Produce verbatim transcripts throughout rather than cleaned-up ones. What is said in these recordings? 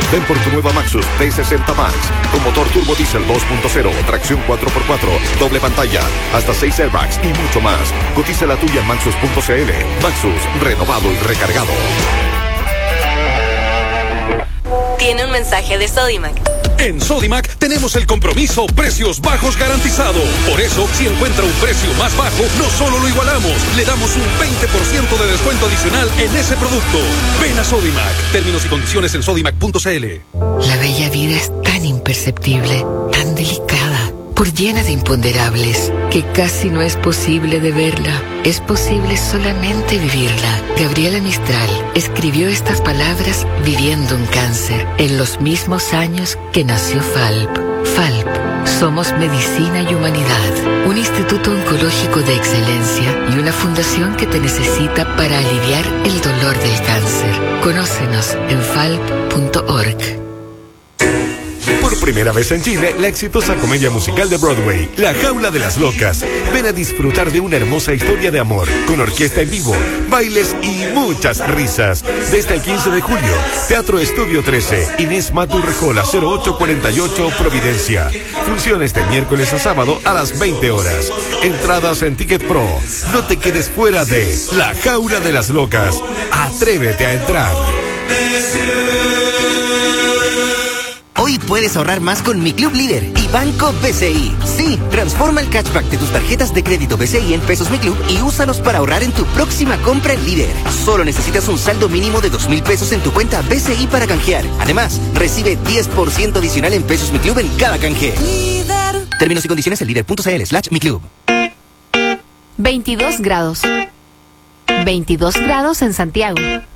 Ven por tu nueva Maxus T sesenta Max, con motor turbo diesel dos punto cero, tracción cuatro por cuatro, doble pantalla, hasta seis airbags y mucho más. Cotiza la tuya en maxus punto c l. Maxus, renovado y recargado. Tiene un mensaje de Sodimac. En Sodimac tenemos el compromiso precios bajos garantizado. Por eso, si encuentra un precio más bajo, no solo lo igualamos, le damos un veinte por ciento de descuento adicional en ese producto. Ven a Sodimac. Términos y condiciones en sodimac punto c l. La bella vida es tan imperceptible, tan delicada, por llena de imponderables, que casi no es posible de verla. Es posible solamente vivirla. Gabriela Mistral escribió estas palabras viviendo un cáncer, en los mismos años que nació Falp. Falp, somos medicina y humanidad, un instituto oncológico de excelencia y una fundación que te necesita para aliviar el dolor del cáncer. Conócenos en falp punto org. Por primera vez en Chile, la exitosa comedia musical de Broadway, La Jaula de las Locas. Ven a disfrutar de una hermosa historia de amor, con orquesta en vivo, bailes y muchas risas. Desde el quince de julio, Teatro Estudio trece, Inés Matu Rejola, cero ocho cuarenta y ocho, Providencia. Funciones de miércoles a sábado a las veinte horas. Entradas en Ticket Pro. No te quedes fuera de La Jaula de las Locas. Atrévete a entrar. Hoy puedes ahorrar más con Mi Club Líder y Banco B C I. Sí, transforma el cashback de tus tarjetas de crédito B C I en pesos Mi Club y úsalos para ahorrar en tu próxima compra en Líder. Solo necesitas un saldo mínimo de dos mil pesos en tu cuenta B C I para canjear. Además, recibe diez por ciento adicional en pesos Mi Club en cada canje. Líder. Términos y condiciones en líder punto c l slash mi club. veintidós grados. veintidós grados en Santiago.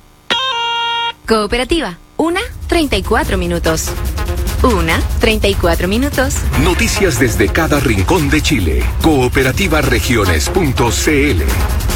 Cooperativa, una, treinta y cuatro minutos. Una, treinta y cuatro minutos. Noticias desde cada rincón de Chile. Cooperativa Regiones punto c l.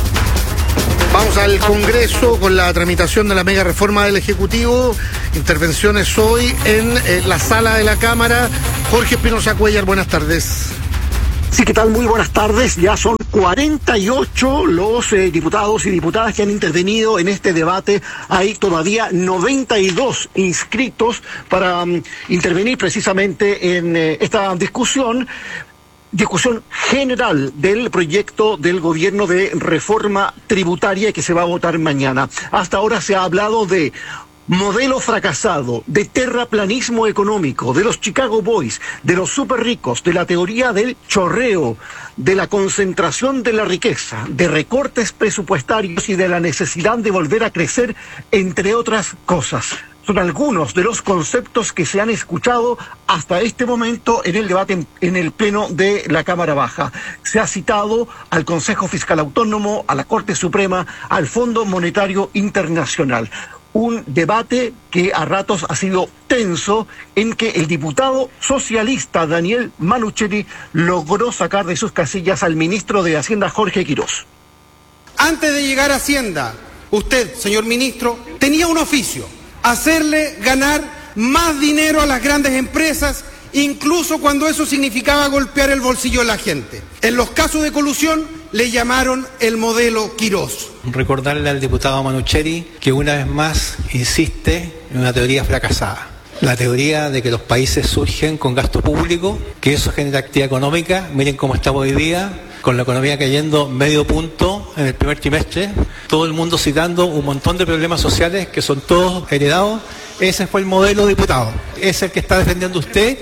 Vamos al Congreso con la tramitación de la mega reforma del Ejecutivo. Intervenciones hoy en eh, la sala de la Cámara. Jorge Espinosa Cuellar, buenas tardes. Sí, ¿qué tal? Muy buenas tardes. Ya son cuarenta y ocho los eh, diputados y diputadas que han intervenido en este debate. Hay todavía noventa y dos inscritos para um, intervenir precisamente en eh, esta discusión. Discusión general del proyecto del gobierno de reforma tributaria que se va a votar mañana. Hasta ahora se ha hablado de modelo fracasado, de terraplanismo económico, de los Chicago Boys, de los super ricos, de la teoría del chorreo, de la concentración de la riqueza, de recortes presupuestarios y de la necesidad de volver a crecer, entre otras cosas. Son algunos de los conceptos que se han escuchado hasta este momento en el debate en, en el Pleno de la Cámara Baja. Se ha citado al Consejo Fiscal Autónomo, a la Corte Suprema, al Fondo Monetario Internacional. Un debate que a ratos ha sido tenso, en que el diputado socialista Daniel Manuchetti logró sacar de sus casillas al ministro de Hacienda, Jorge Quirós. Antes de llegar a Hacienda, usted, señor ministro, tenía un oficio: hacerle ganar más dinero a las grandes empresas, incluso cuando eso significaba golpear el bolsillo de la gente. En los casos de colusión le llamaron el modelo Quirós. Recordarle al diputado Manuchetti que una vez más insiste en una teoría fracasada. La teoría de que los países surgen con gasto público, que eso genera actividad económica. Miren cómo estamos hoy día, con la economía cayendo medio punto en el primer trimestre. Todo el mundo citando un montón de problemas sociales que son todos heredados. Ese fue el modelo, diputado. Es el que está defendiendo usted.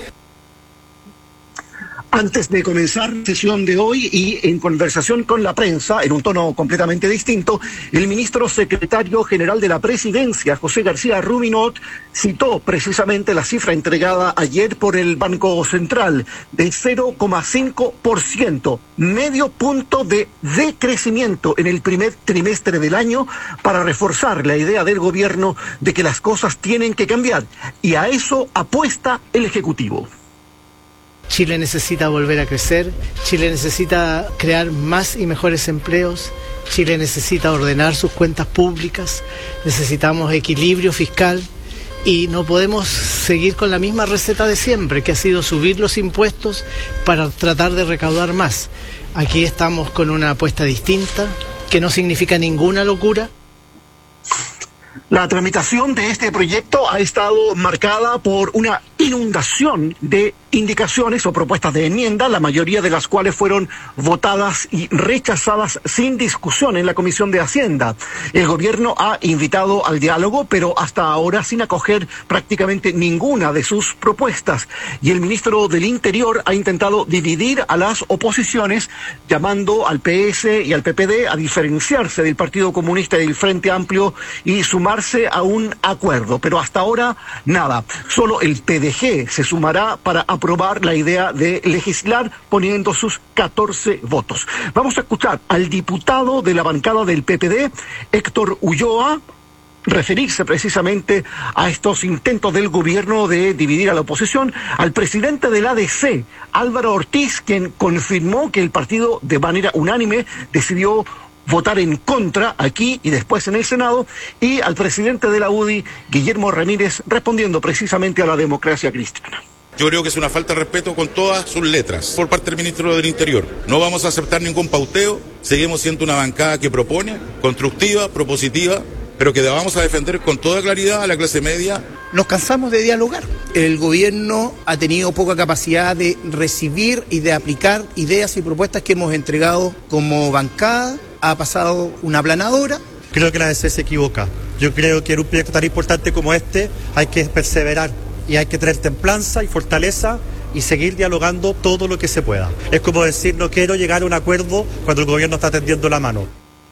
Antes de comenzar la sesión de hoy y en conversación con la prensa, en un tono completamente distinto, el ministro secretario general de la Presidencia, José García Rubinot, citó precisamente la cifra entregada ayer por el Banco Central de cero coma cinco por ciento, medio punto de decrecimiento en el primer trimestre del año, para reforzar la idea del gobierno de que las cosas tienen que cambiar, y a eso apuesta el Ejecutivo. Chile necesita volver a crecer, Chile necesita crear más y mejores empleos, Chile necesita ordenar sus cuentas públicas, necesitamos equilibrio fiscal y no podemos seguir con la misma receta de siempre, que ha sido subir los impuestos para tratar de recaudar más. Aquí estamos con una apuesta distinta, que no significa ninguna locura. La tramitación de este proyecto ha estado marcada por una inundación de indicaciones o propuestas de enmienda, la mayoría de las cuales fueron votadas y rechazadas sin discusión en la Comisión de Hacienda. El gobierno ha invitado al diálogo, pero hasta ahora sin acoger prácticamente ninguna de sus propuestas. Y el ministro del Interior ha intentado dividir a las oposiciones, llamando al P S y al P P D a diferenciarse del Partido Comunista y del Frente Amplio y sumarse a un acuerdo. Pero hasta ahora, nada. Solo el P D G se sumará para aprobar la idea de legislar poniendo sus catorce votos. Vamos a escuchar al diputado de la bancada del P P D, Héctor Ulloa, referirse precisamente a estos intentos del gobierno de dividir a la oposición, al presidente del A D C, Álvaro Ortiz, quien confirmó que el partido de manera unánime decidió votar en contra aquí y después en el Senado, y al presidente de la U D I, Guillermo Ramírez, respondiendo precisamente a la democracia cristiana. Yo creo que es una falta de respeto con todas sus letras por parte del ministro del Interior. No vamos a aceptar ningún pauteo, seguimos siendo una bancada que propone, constructiva, propositiva, pero que vamos a defender con toda claridad a la clase media. Nos cansamos de dialogar. El gobierno ha tenido poca capacidad de recibir y de aplicar ideas y propuestas que hemos entregado como bancada. Ha pasado una aplanadora. Creo que la A D C se equivoca. Yo creo que en un proyecto tan importante como este hay que perseverar y hay que tener templanza y fortaleza y seguir dialogando todo lo que se pueda. Es como decir, no quiero llegar a un acuerdo cuando el gobierno está tendiendo la mano.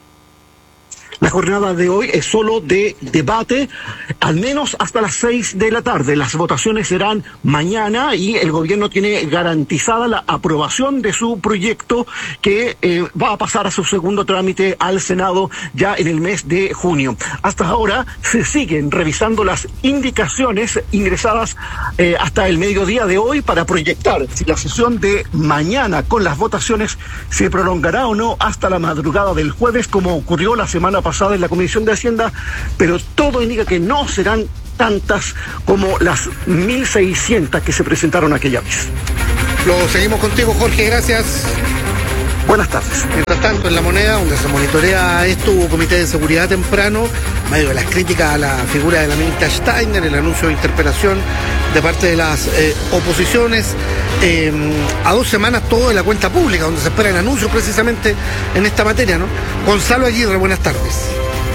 La jornada de hoy es solo de debate, al menos hasta las seis de la tarde. Las votaciones serán mañana y el gobierno tiene garantizada la aprobación de su proyecto que eh, va a pasar a su segundo trámite al Senado ya en el mes de junio. Hasta ahora se siguen revisando las indicaciones ingresadas eh, hasta el mediodía de hoy para proyectar si la sesión de mañana con las votaciones se prolongará o no hasta la madrugada del jueves, como ocurrió la semana pasada en la Comisión de Hacienda, pero todo indica que no serán tantas como las mil seiscientas que se presentaron aquella vez. Lo seguimos contigo, Jorge, gracias. Buenas tardes. Mientras tanto, en La Moneda, donde se monitorea esto, hubo comité de seguridad temprano, en medio de las críticas a la figura de la ministra Steiner, el anuncio de interpelación de parte de las eh, oposiciones, eh, a dos semanas todo de la cuenta pública, donde se esperan anuncios precisamente en esta materia, ¿no? Gonzalo Aguirre, buenas tardes.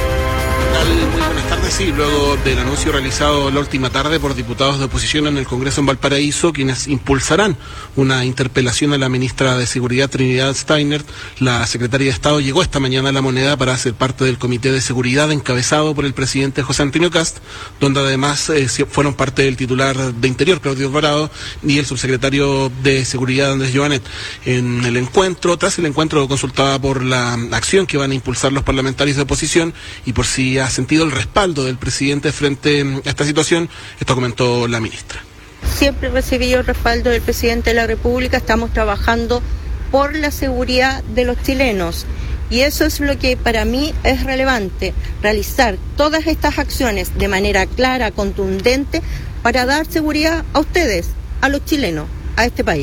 Muy buenas tardes, sí, luego del anuncio realizado la última tarde por diputados de oposición en el Congreso en Valparaíso, quienes impulsarán una interpelación a la ministra de Seguridad Trinidad Steiner, la secretaria de Estado llegó esta mañana a La Moneda para ser parte del Comité de Seguridad encabezado por el presidente José Antonio Kast, donde además eh, fueron parte del titular de Interior, Claudio Alvarado, y el subsecretario de Seguridad, Andrés Joanet. En el encuentro, tras el encuentro consultaba por la acción que van a impulsar los parlamentarios de oposición y por si ha sentido el respaldo del presidente frente a esta situación, esto comentó la ministra. Siempre he recibido el respaldo del presidente de la República, estamos trabajando por la seguridad de los chilenos y eso es lo que para mí es relevante, realizar todas estas acciones de manera clara, contundente, para dar seguridad a ustedes, a los chilenos, a este país.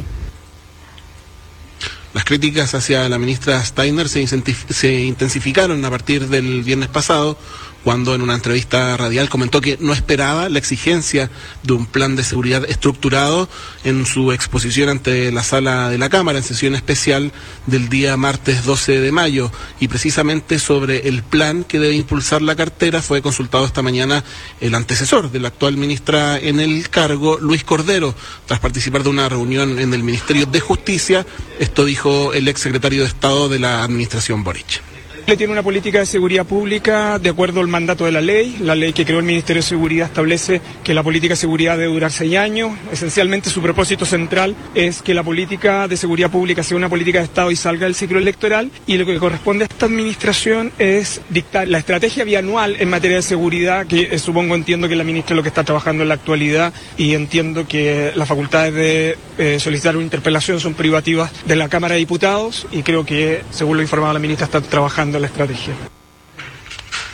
Las críticas hacia la ministra Steiner se, se intensificaron a partir del viernes pasado, cuando en una entrevista radial comentó que no esperaba la exigencia de un plan de seguridad estructurado en su exposición ante la sala de la Cámara en sesión especial del día martes doce de mayo. Y precisamente sobre el plan que debe impulsar la cartera fue consultado esta mañana el antecesor de la actual ministra en el cargo, Luis Cordero, tras participar de una reunión en el Ministerio de Justicia. Esto dijo el exsecretario de Estado de la administración Boric. Chile tiene una política de seguridad pública de acuerdo al mandato de la ley. La ley que creó el Ministerio de Seguridad establece que la política de seguridad debe durar seis años. Esencialmente su propósito central es que la política de seguridad pública sea una política de Estado y salga del ciclo electoral. Y lo que corresponde a esta administración es dictar la estrategia bianual en materia de seguridad, que eh, supongo, entiendo que la ministra es lo que está trabajando en la actualidad, y entiendo que las facultades de eh, solicitar una interpelación son privativas de la Cámara de Diputados y creo que, según lo informado la ministra, está trabajando la estrategia.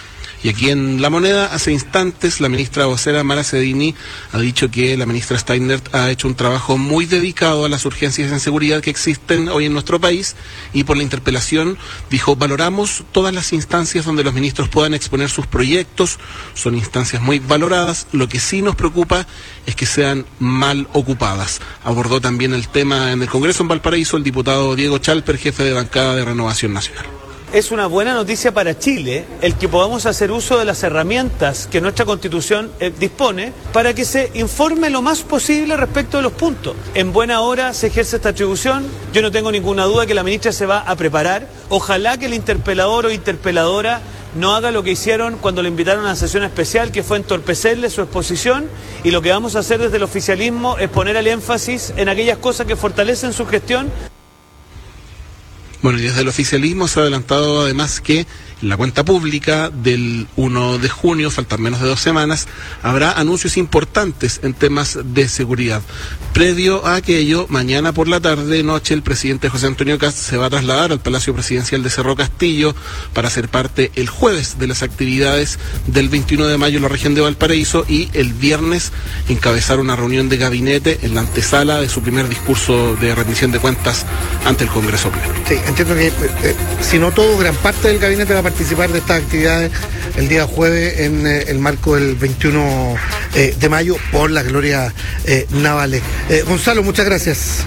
Y aquí en La Moneda, hace instantes, la ministra vocera Mara Cedini ha dicho que la ministra Steinert ha hecho un trabajo muy dedicado a las urgencias en seguridad que existen hoy en nuestro país, y por la interpelación dijo: valoramos todas las instancias donde los ministros puedan exponer sus proyectos, son instancias muy valoradas, lo que sí nos preocupa es que sean mal ocupadas. Abordó también el tema en el Congreso en Valparaíso el diputado Diego Chalper, jefe de bancada de Renovación Nacional. Es una buena noticia para Chile el que podamos hacer uso de las herramientas que nuestra Constitución eh, dispone para que se informe lo más posible respecto de los puntos. En buena hora se ejerce esta atribución. Yo no tengo ninguna duda que la ministra se va a preparar. Ojalá que el interpelador o interpeladora no haga lo que hicieron cuando le invitaron a la sesión especial, que fue entorpecerle su exposición, y lo que vamos a hacer desde el oficialismo es poner el énfasis en aquellas cosas que fortalecen su gestión. Bueno, y desde el oficialismo se ha adelantado además que en la cuenta pública del primero de junio, faltan menos de dos semanas, habrá anuncios importantes en temas de seguridad. Previo a aquello, mañana por la tarde, noche, el presidente José Antonio Kast se va a trasladar al Palacio Presidencial de Cerro Castillo para ser parte el jueves de las actividades del veintiuno de mayo en la región de Valparaíso, y el viernes encabezar una reunión de gabinete en la antesala de su primer discurso de rendición de cuentas ante el Congreso Pleno. Sí, entiendo que, eh, si no todo, gran parte del gabinete va a participar de estas actividades el día jueves en eh, el marco del veintiuno eh, de mayo por las glorias eh, navales. Eh, Gonzalo, muchas gracias.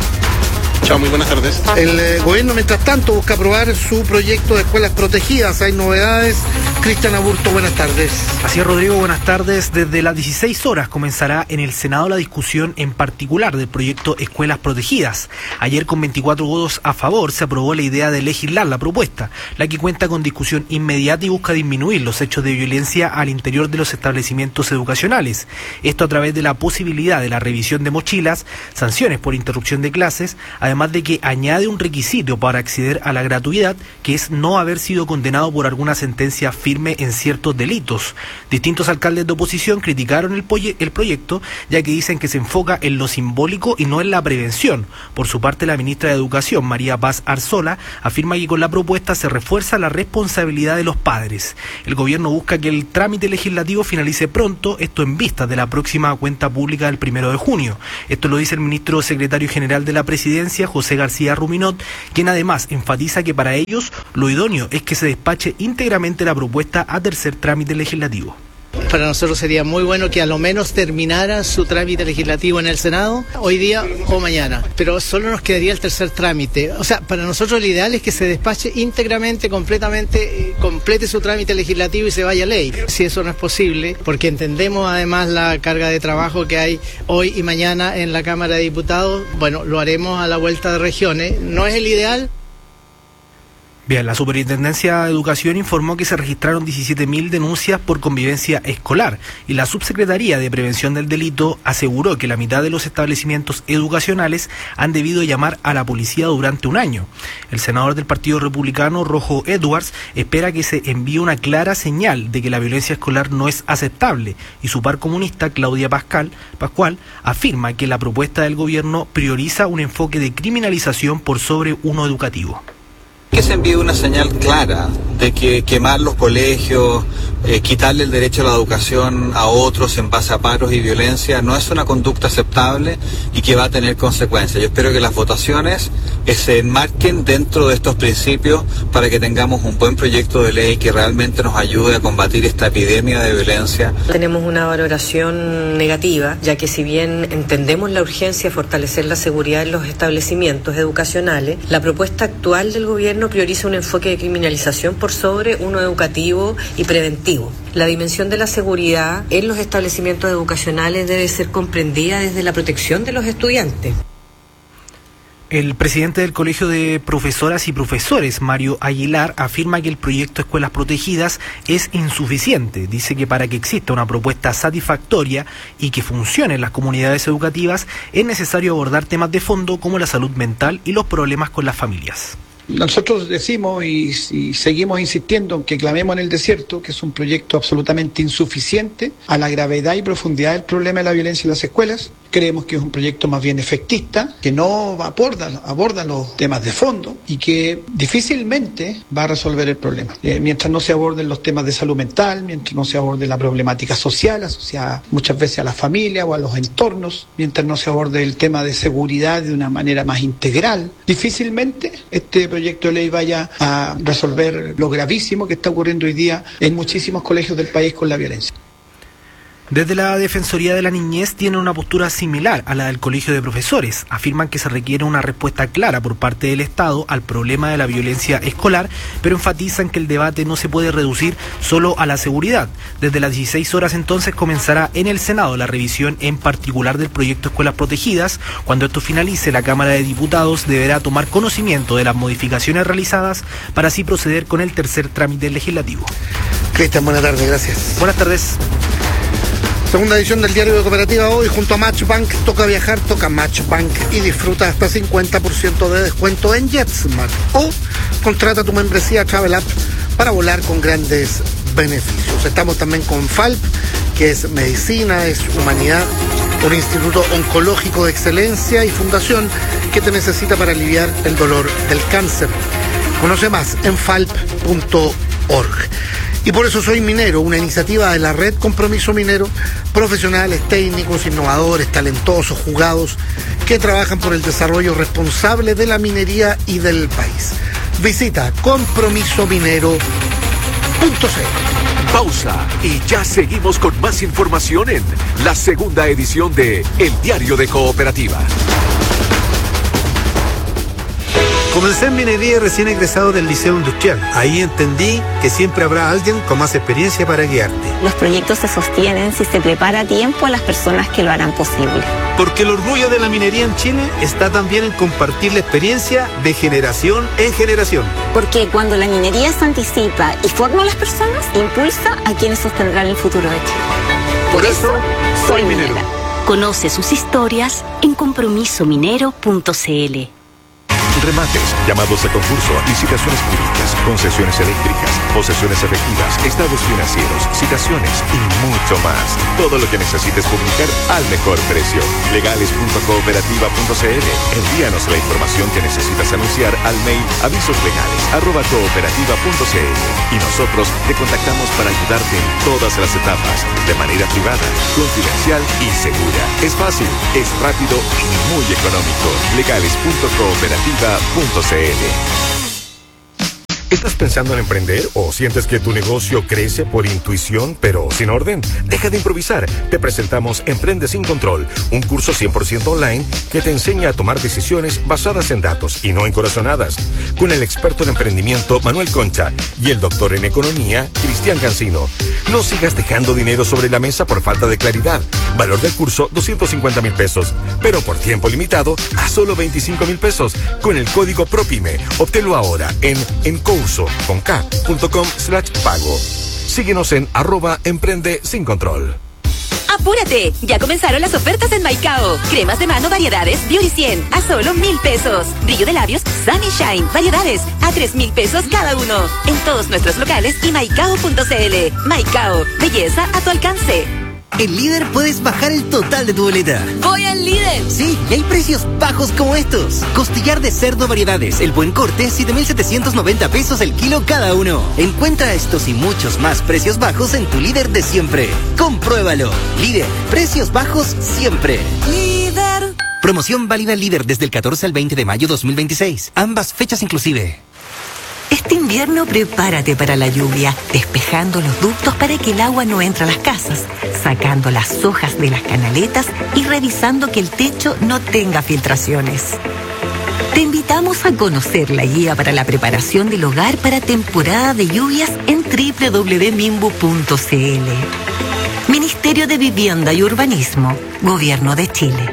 Chao, muy buenas tardes. El eh, gobierno, mientras tanto, busca aprobar su proyecto de escuelas protegidas. Hay novedades. Cristian Aburto, buenas tardes. Así es, Rodrigo, buenas tardes. Desde las dieciséis horas comenzará en el Senado la discusión en particular del proyecto Escuelas Protegidas. Ayer, con veinticuatro votos a favor, se aprobó la idea de legislar la propuesta, la que cuenta con discusión inmediata y busca disminuir los hechos de violencia al interior de los establecimientos educacionales. Esto a través de la posibilidad de la revisión de mochilas, sanciones por interrupción de clases, además de que añade un requisito para acceder a la gratuidad, que es no haber sido condenado por alguna sentencia firme en ciertos delitos. Distintos alcaldes de oposición criticaron el, el proyecto, ya que dicen que se enfoca en lo simbólico y no en la prevención. Por su parte, la ministra de Educación, María Paz Arzola, afirma que con la propuesta se refuerza la responsabilidad de los padres. El gobierno busca que el trámite legislativo finalice pronto, esto en vista de la próxima cuenta pública del primero de junio. Esto lo dice el ministro secretario general de la Presidencia, José García Ruminot, quien además enfatiza que para ellos lo idóneo es que se despache íntegramente la propuesta a tercer trámite legislativo. Para nosotros sería muy bueno que a lo menos terminara su trámite legislativo en el Senado hoy día o mañana, pero solo nos quedaría el tercer trámite. O sea, para nosotros lo ideal es que se despache íntegramente, completamente, eh, complete su trámite legislativo y se vaya a ley. Si eso no es posible, porque entendemos además la carga de trabajo que hay hoy y mañana en la Cámara de Diputados, bueno, lo haremos a la vuelta de regiones. No es el ideal. Bien, la Superintendencia de Educación informó que se registraron diecisiete mil denuncias por convivencia escolar, y la Subsecretaría de Prevención del Delito aseguró que la mitad de los establecimientos educacionales han debido llamar a la policía durante un año. El senador del Partido Republicano, Rojo Edwards, espera que se envíe una clara señal de que la violencia escolar no es aceptable, y su par comunista, Claudia Pascal, Pascual, afirma que la propuesta del gobierno prioriza un enfoque de criminalización por sobre uno educativo. Que se envíe una señal clara de que quemar los colegios, eh, quitarle el derecho a la educación a otros en base a paros y violencia no es una conducta aceptable y que va a tener consecuencias. Yo espero que las votaciones eh, se enmarquen dentro de estos principios para que tengamos un buen proyecto de ley que realmente nos ayude a combatir esta epidemia de violencia. Tenemos una valoración negativa, ya que si bien entendemos la urgencia de fortalecer la seguridad en los establecimientos educacionales, la propuesta actual del gobierno prioriza un enfoque de criminalización por sobre uno educativo y preventivo. La dimensión de la seguridad en los establecimientos educacionales debe ser comprendida desde la protección de los estudiantes. El presidente del Colegio de Profesoras y Profesores, Mario Aguilar, afirma que el proyecto Escuelas Protegidas es insuficiente. Dice que para que exista una propuesta satisfactoria y que funcione en las comunidades educativas, es necesario abordar temas de fondo como la salud mental y los problemas con las familias. Nosotros decimos y, y seguimos insistiendo en que clamemos en el desierto, que es un proyecto absolutamente insuficiente a la gravedad y profundidad del problema de la violencia en las escuelas, creemos que es un proyecto más bien efectista, que no aborda, aborda los temas de fondo y que difícilmente va a resolver el problema. Eh, mientras no se aborden los temas de salud mental, mientras no se aborde la problemática social asociada muchas veces a la familia o a los entornos, mientras no se aborde el tema de seguridad de una manera más integral, difícilmente este proyecto de ley vaya a resolver lo gravísimo que está ocurriendo hoy día en muchísimos colegios del país con la violencia. Desde la Defensoría de la Niñez tienen una postura similar a la del Colegio de Profesores. Afirman que se requiere una respuesta clara por parte del Estado al problema de la violencia escolar, pero enfatizan que el debate no se puede reducir solo a la seguridad. Desde las dieciséis horas entonces comenzará en el Senado la revisión en particular del proyecto Escuelas Protegidas. Cuando esto finalice, la Cámara de Diputados deberá tomar conocimiento de las modificaciones realizadas para así proceder con el tercer trámite legislativo. Cristian, buenas tardes, gracias. Buenas tardes. Segunda edición del Diario de Cooperativa hoy junto a Matchbank. Toca viajar, toca Matchbank y disfruta hasta cincuenta por ciento de descuento en JetSmart. O contrata tu membresía Travel App para volar con grandes beneficios. Estamos también con Falp, que es medicina, es humanidad, un instituto oncológico de excelencia y fundación que te necesita para aliviar el dolor del cáncer. Conoce más en falp punto org. Y por eso soy minero, una iniciativa de la Red Compromiso Minero, profesionales, técnicos, innovadores, talentosos, jugados, que trabajan por el desarrollo responsable de la minería y del país. Visita compromiso minero punto c l. Pausa y ya seguimos con más información en la segunda edición de El Diario de Cooperativa. Comencé en minería recién egresado del Liceo Industrial. Ahí entendí que siempre habrá alguien con más experiencia para guiarte. Los proyectos se sostienen si se prepara a tiempo a las personas que lo harán posible. Porque el orgullo de la minería en Chile está también en compartir la experiencia de generación en generación. Porque cuando la minería se anticipa y forma a las personas, impulsa a quienes sostendrán el futuro de Chile. Por, Por eso, soy minero. minera. Conoce sus historias en compromiso minero punto c l. Remates, llamados a concurso, licitaciones públicas, concesiones eléctricas, posesiones efectivas, estados financieros, citaciones y mucho más. Todo lo que necesites publicar al mejor precio. legales punto cooperativa punto c l. Envíanos la información que necesitas anunciar al mail avisoslegales arroba cooperativa punto c l y nosotros te contactamos para ayudarte en todas las etapas, de manera privada, confidencial y segura. Es fácil, es rápido y muy económico. legales punto cooperativa punto c l. ¿Estás pensando en emprender o sientes que tu negocio crece por intuición pero sin orden? Deja de improvisar. Te presentamos Emprende sin Control, un curso cien por ciento online que te enseña a tomar decisiones basadas en datos y no en corazonadas. Con el experto en emprendimiento Manuel Concha y el doctor en economía Cristian Cancino. No sigas dejando dinero sobre la mesa por falta de claridad. Valor del curso doscientos cincuenta mil pesos, pero por tiempo limitado a solo veinticinco mil pesos con el código PROPYME. Obténlo ahora en encurso con k punto com slash pago. Síguenos en arroba emprende sin control. ¡Apúrate! Ya comenzaron las ofertas en Maicao. Cremas de mano variedades Beauty cien a solo mil pesos. Brillo de labios Sunny Shine variedades a tres mil pesos cada uno. En todos nuestros locales y maicao punto c l. Maicao, belleza a tu alcance. En Líder puedes bajar el total de tu boleta. ¡Voy al Líder! Sí, y hay precios bajos como estos. Costillar de cerdo variedades, el buen corte, siete mil setecientos noventa pesos el kilo cada uno. Encuentra estos y muchos más precios bajos en tu Líder de siempre. Compruébalo. Líder, precios bajos siempre. Líder. Promoción válida en Líder desde el catorce al veinte de mayo dos mil veintiséis. Ambas fechas inclusive. Este invierno prepárate para la lluvia, despejando los ductos para que el agua no entre a las casas, sacando las hojas de las canaletas y revisando que el techo no tenga filtraciones. Te invitamos a conocer la guía para la preparación del hogar para temporada de lluvias en doble u doble u doble u punto mimbu punto c l. Ministerio de Vivienda y Urbanismo, Gobierno de Chile.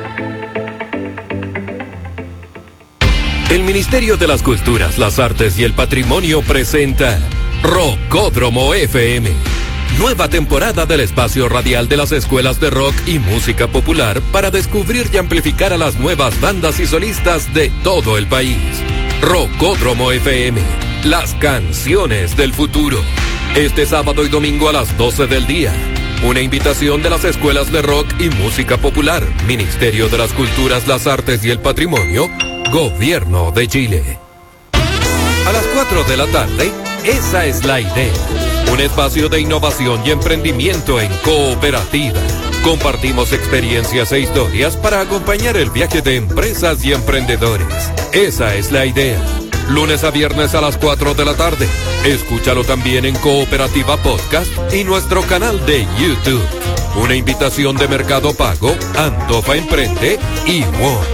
El Ministerio de las Culturas, las Artes y el Patrimonio presenta Rockódromo F M. Nueva temporada del espacio radial de las escuelas de rock y música popular para descubrir y amplificar a las nuevas bandas y solistas de todo el país. Rockódromo F M, las canciones del futuro. Este sábado y domingo a las doce del día. Una invitación de las escuelas de rock y música popular, Ministerio de las Culturas, las Artes y el Patrimonio, Gobierno de Chile. A las cuatro de la tarde, esa es la idea. Un espacio de innovación y emprendimiento en cooperativa. Compartimos experiencias e historias para acompañar el viaje de empresas y emprendedores. Esa es la idea. Lunes a viernes a las cuatro de la tarde. Escúchalo también en Cooperativa Podcast y nuestro canal de YouTube. Una invitación de Mercado Pago, Antofa Emprende y One.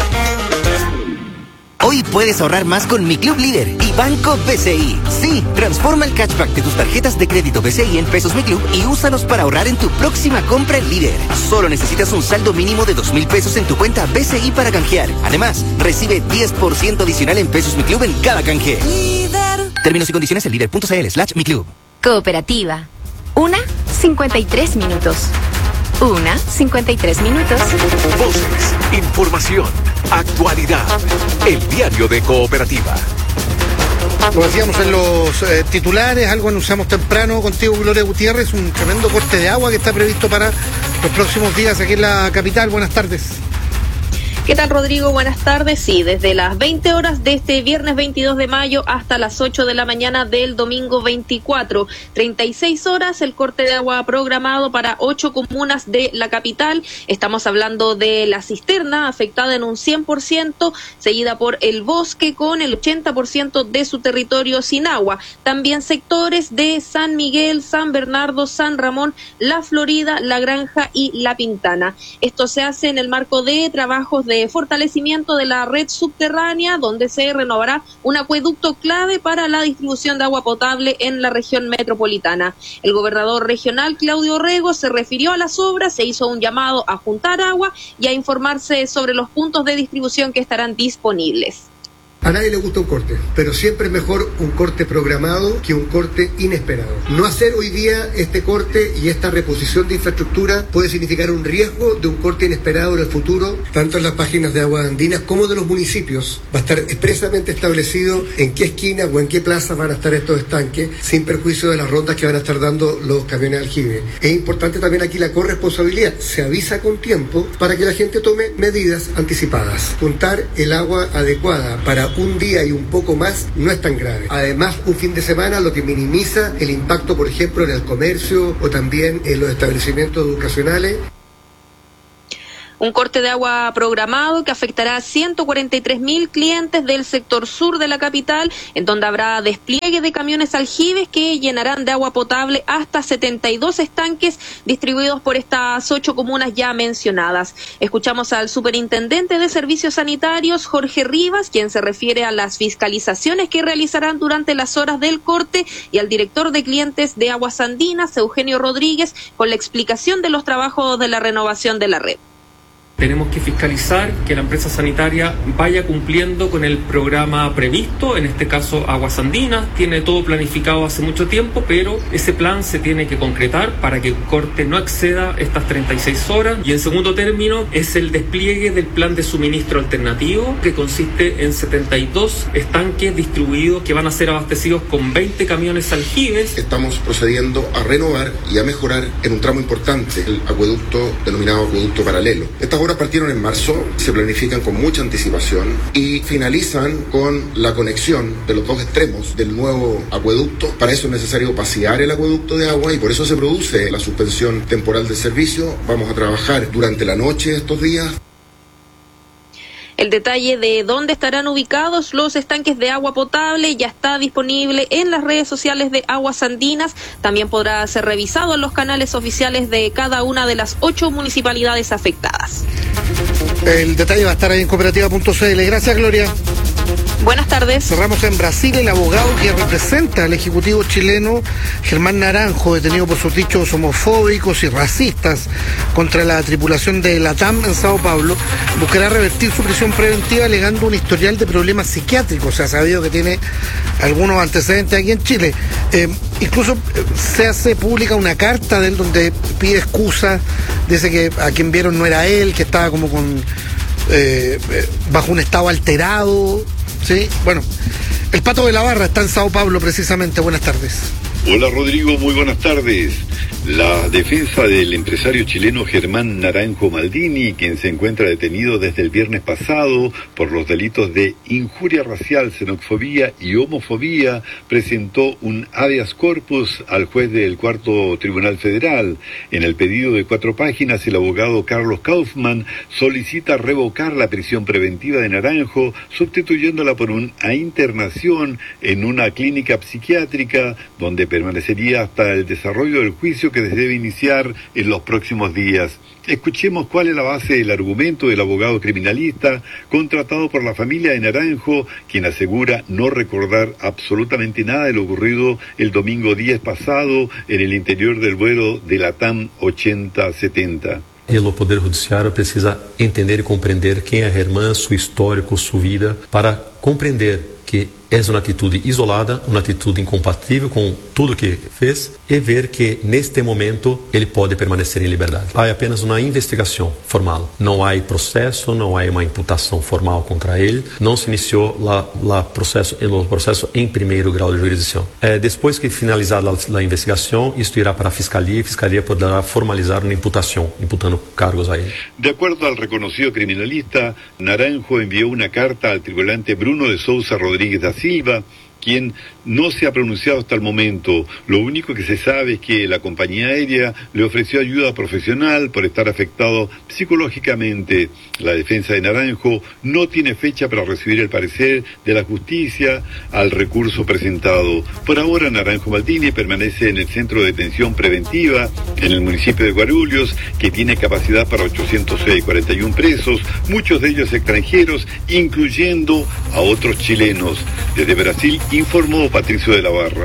Hoy puedes ahorrar más con Mi Club Líder y Banco B C I. Sí, transforma el cashback de tus tarjetas de crédito B C I en pesos Mi Club y úsalos para ahorrar en tu próxima compra en Líder. Solo necesitas un saldo mínimo de dos mil pesos en tu cuenta B C I para canjear. Además, recibe diez por ciento adicional en pesos Mi Club en cada canje. Líder. Términos y condiciones en líder.cl slash Mi Club. Cooperativa. Una, cincuenta y tres minutos. Una, cincuenta y tres minutos. Voces, información, actualidad. El diario de Cooperativa. Lo decíamos en los eh, titulares, algo anunciamos temprano contigo, Gloria Gutiérrez, un tremendo corte de agua que está previsto para los próximos días aquí en la capital. Buenas tardes. ¿Qué tal, Rodrigo? Buenas tardes. Sí, desde las veinte horas de este viernes veintidós de mayo hasta las ocho de la mañana del domingo veinticuatro. treinta y seis horas el corte de agua programado para ocho comunas de la capital. Estamos hablando de La Cisterna, afectada en un cien por ciento, seguida por El Bosque con el ochenta por ciento de su territorio sin agua. También sectores de San Miguel, San Bernardo, San Ramón, La Florida, La Granja y La Pintana. Esto se hace en el marco de trabajos de fortalecimiento de la red subterránea, donde se renovará un acueducto clave para la distribución de agua potable en la región metropolitana. El gobernador regional, Claudio Orrego, se refirió a las obras, se hizo un llamado a juntar agua y a informarse sobre los puntos de distribución que estarán disponibles. A nadie le gusta un corte, pero siempre es mejor un corte programado que un corte inesperado. No hacer hoy día este corte y esta reposición de infraestructura puede significar un riesgo de un corte inesperado en el futuro, tanto en las páginas de Aguas Andinas como de los municipios. Va a estar expresamente establecido en qué esquina o en qué plaza van a estar estos estanques, sin perjuicio de las rondas que van a estar dando los camiones de aljibe. Es importante también aquí la corresponsabilidad. Se avisa con tiempo para que la gente tome medidas anticipadas. Juntar el agua adecuada para un día y un poco más no es tan grave. Además, un fin de semana lo que minimiza el impacto, por ejemplo, en el comercio o también en los establecimientos educacionales. Un corte de agua programado que afectará a ciento cuarenta y tres mil clientes del sector sur de la capital, en donde habrá despliegue de camiones aljibes que llenarán de agua potable hasta setenta y dos estanques distribuidos por estas ocho comunas ya mencionadas. Escuchamos al superintendente de Servicios Sanitarios, Jorge Rivas, quien se refiere a las fiscalizaciones que realizarán durante las horas del corte, y al director de clientes de Aguas Andinas, Eugenio Rodríguez, con la explicación de los trabajos de la renovación de la red. Tenemos que fiscalizar que la empresa sanitaria vaya cumpliendo con el programa previsto, en este caso Aguas Andinas, tiene todo planificado hace mucho tiempo, pero ese plan se tiene que concretar para que el corte no exceda estas treinta y seis horas. Y en segundo término es el despliegue del plan de suministro alternativo, que consiste en setenta y dos estanques distribuidos que van a ser abastecidos con veinte camiones aljibes. Estamos procediendo a renovar y a mejorar en un tramo importante el acueducto denominado acueducto paralelo. Estas obras partieron en marzo, se planifican con mucha anticipación y finalizan con la conexión de los dos extremos del nuevo acueducto. Para eso es necesario vaciar el acueducto de agua y por eso se produce la suspensión temporal del servicio. Vamos a trabajar durante la noche estos días. El detalle de dónde estarán ubicados los estanques de agua potable ya está disponible en las redes sociales de Aguas Andinas. También podrá ser revisado en los canales oficiales de cada una de las ocho municipalidades afectadas. El detalle va a estar ahí en cooperativa punto c l. Gracias, Gloria. Buenas tardes. Cerramos en Brasil. El abogado que representa al Ejecutivo chileno, Germán Naranjo, detenido por sus dichos homofóbicos y racistas contra la tripulación de LATAM en Sao Paulo, buscará revertir su prisión preventiva alegando un historial de problemas psiquiátricos. Se ha sabido que tiene algunos antecedentes aquí en Chile. Eh, incluso se hace pública una carta de él donde pide excusa, dice que a quien vieron no era él, que estaba como con eh, bajo un estado alterado. Sí, bueno, el Pato de la Barra está en Sao Paulo precisamente. Buenas tardes. Hola Rodrigo, muy buenas tardes. La defensa del empresario chileno Germán Naranjo Maldini, quien se encuentra detenido desde el viernes pasado por los delitos de injuria racial, xenofobia y homofobia, presentó un habeas corpus al juez del Cuarto Tribunal Federal. En el pedido de cuatro páginas, el abogado Carlos Kaufmann solicita revocar la prisión preventiva de Naranjo, sustituyéndola por una internación en una clínica psiquiátrica, donde permanecería hasta el desarrollo del juicio que debe iniciar en los próximos días. Escuchemos cuál es la base del argumento del abogado criminalista contratado por la familia de Naranjo, quien asegura no recordar absolutamente nada de lo ocurrido el domingo diez pasado en el interior del vuelo de Latam ochenta setenta. E o Poder Judiciário precisa entender e compreender quem é Germán, seu histórico, sua vida, para compreender que é uma atitude isolada, uma atitude incompatível com tudo que fez, e ver que neste momento ele pode permanecer em liberdade. Há apenas uma investigação formal, não há processo, não há uma imputação formal contra ele, não se iniciou o processo, processo em primeiro grau de jurisdição. É, depois que finalizada a investigação, isto irá para a fiscalia e a fiscalia poderá formalizar uma imputação, imputando cargos a ele. De acuerdo al reconocido criminalista, Naranjo envió una carta al tribunante Bruno de Sousa Rodríguez da Silva, quien no se ha pronunciado hasta el momento. Lo único que se sabe es que la compañía aérea le ofreció ayuda profesional por estar afectado psicológicamente. La defensa de Naranjo no tiene fecha para recibir el parecer de la justicia al recurso presentado. Por ahora, Naranjo Maldini permanece en el centro de detención preventiva en el municipio de Guarulhos, que tiene capacidad para ochocientos cuarenta y uno presos, muchos de ellos extranjeros, incluyendo a otros chilenos. Desde Brasil informó Patricio de la Barra.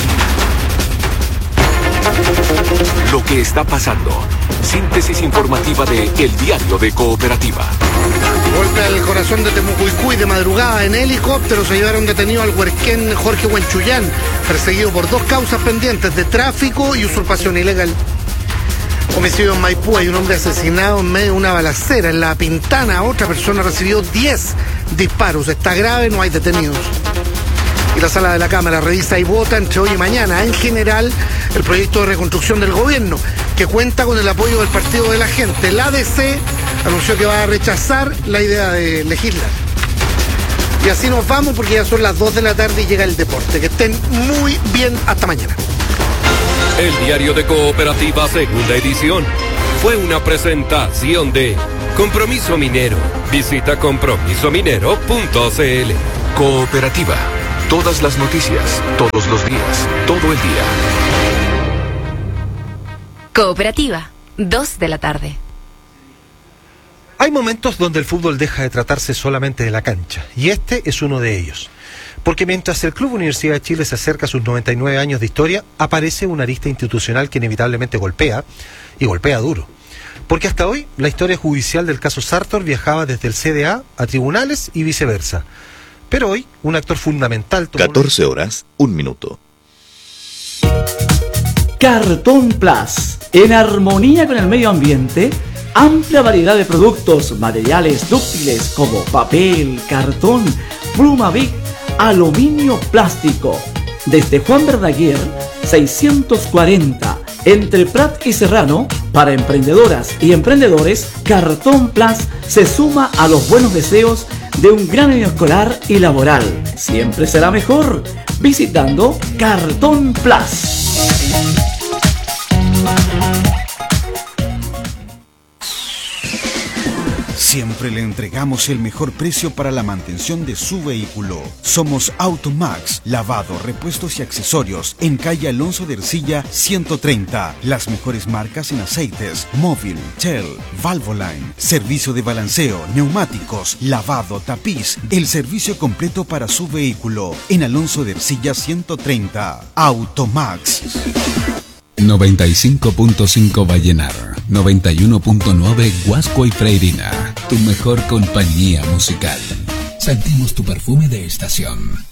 Lo que está pasando. Síntesis informativa de El Diario de Cooperativa. Golpe al corazón de Temucuicui de madrugada en helicóptero. Se llevaron detenido al huerquén Jorge Huenchuyán, perseguido por dos causas pendientes de tráfico y usurpación ilegal. Homicidio en Maipú, hay un hombre asesinado en medio de una balacera. En La Pintana, otra persona recibió diez disparos. Está grave, no hay detenidos. Y la sala de la Cámara revisa y vota entre hoy y mañana, en general, el proyecto de reconstrucción del gobierno, que cuenta con el apoyo del Partido de la Gente. La A D C anunció que va a rechazar la idea de legislar. Y así nos vamos, porque ya son las dos de la tarde y llega el deporte. Que estén muy bien, hasta mañana. El Diario de Cooperativa, segunda edición, fue una presentación de Compromiso Minero. Visita compromiso minero punto c l. Cooperativa. Todas las noticias, todos los días, todo el día. Cooperativa, dos de la tarde. Hay momentos donde el fútbol deja de tratarse solamente de la cancha, y este es uno de ellos. Porque mientras el Club Universidad de Chile se acerca a sus noventa y nueve años de historia, aparece una arista institucional que inevitablemente golpea, y golpea duro. Porque hasta hoy, la historia judicial del caso Sartor viajaba desde el C D A a tribunales y viceversa. Pero hoy, un actor fundamental... Tomó catorce horas, un minuto. Cartón Plus, en armonía con el medio ambiente, amplia variedad de productos, materiales dúctiles como papel, cartón, pluma Bic, aluminio, plástico. Desde Juan Verdaguer, seiscientos cuarenta, entre Prat y Serrano, para emprendedoras y emprendedores, Cartón Plus se suma a los buenos deseos de un gran año escolar y laboral. Siempre será mejor visitando Cartón Plus. Siempre le entregamos el mejor precio para la mantención de su vehículo. Somos Automax, lavado, repuestos y accesorios en calle Alonso de Ercilla ciento treinta. Las mejores marcas en aceites, Móvil, Shell, Valvoline, servicio de balanceo, neumáticos, lavado, tapiz, el servicio completo para su vehículo en Alonso de Ercilla ciento treinta. Automax. noventa y cinco punto cinco Vallenar, noventa y uno punto nueve Huasco y Freirina, tu mejor compañía musical. Sentimos tu perfume de estación.